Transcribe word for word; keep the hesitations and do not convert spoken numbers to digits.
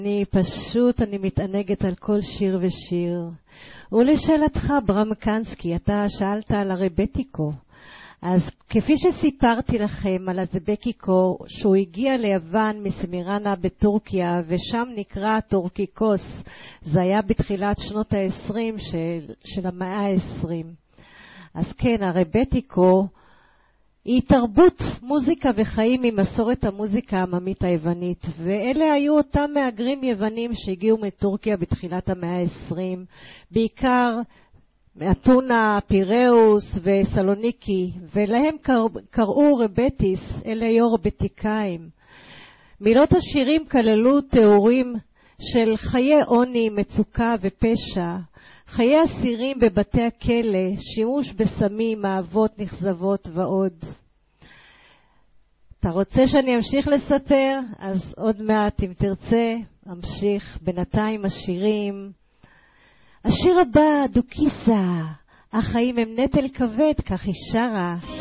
אני פשוט, אני מתענגת על כל שיר ושיר. ולשאלתך, ברם קנסקי, אתה שאלת על הרבטיקו. אז כפי שסיפרתי לכם על הזבקיקו, שהוא הגיע ליוון מסמירנה בטורקיה, ושם נקרא טורקיקוס, זה היה בתחילת שנות ה-עשרים של, של המאה ה-עשרים. אז כן, הרבטיקו היא תרבות מוזיקה וחיים ממסורת המוזיקה העממית היוונית, ואלה היו אותם מהגרים יוונים שהגיעו מטורקיה בתחילת המאה ה-עשרים, בעיקר מאתונה, פיראוס וסלוניקי, ולהם קר... קראו רבטיס, אלה היו רבטיקאים. מילות השירים כללו תיאורים של חיי עוני, מצוקה ופשע, חיי אסירים בבתי הכלא, שימוש בסמים, אהבות נכזבות ועוד. אתה רוצה שאני אמשיך לספר? אז עוד מעט, אם תרצה, אמשיך. בינתיים השירים. השיר הבא, דוקיסה, החיים הם נטל כבד, כך היא שרה.